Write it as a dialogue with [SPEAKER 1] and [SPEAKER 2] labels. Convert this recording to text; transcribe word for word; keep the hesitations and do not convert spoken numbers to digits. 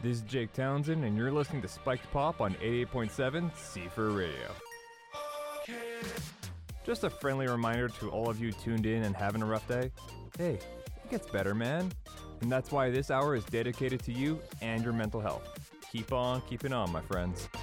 [SPEAKER 1] This is Jake Townsend, and you're listening to Spiked Pop on eighty-eight point seven C four Radio. Just a friendly reminder to all of you tuned in and having a rough day. Hey, it gets better, man. And that's why this hour is dedicated to you and your mental health. Keep on keeping on, my friends.